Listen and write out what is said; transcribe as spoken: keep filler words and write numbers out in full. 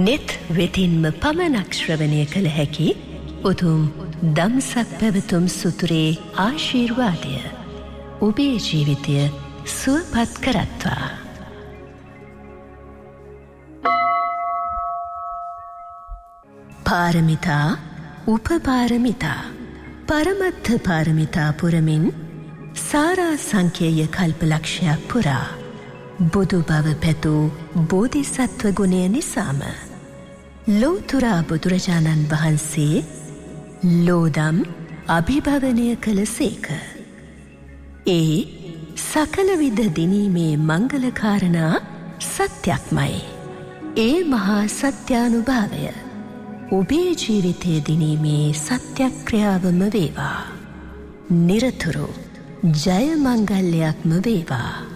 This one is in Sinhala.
නෙත් වෙතින්ම පමණක් ශ්‍රවණය කළ හැකි උතුම් දම්සක් පැවතුම් සුතුරේ ආශිර්වාදය ඔබේ ජීවිතය සුවපත් කරත්වා. පාරමිතා උපපාරමිතා පරමත්ථ පාරමිතා පුරමින් සාරා සංඛ්‍යය කල්පලක්ෂයක් පුරා බුදු බව පැතූ බෝධිසත්ව ගුණය නිසාම ලෝතුරා බුදුරජාණන් වහන්සේ ලෝදම් අභිභවනය කළ සේක. ඒ සකලවිද දිනීමේ මංගලකාරණා සත්‍යක්මයි. ඒ මහා සත්‍යානුභාවය ඔබේ ජීවිතය දිනීමේ සත්‍යක්‍රියාවම වේවා. නිරතුරු ජය මංගල්‍යයක්ම වේවා.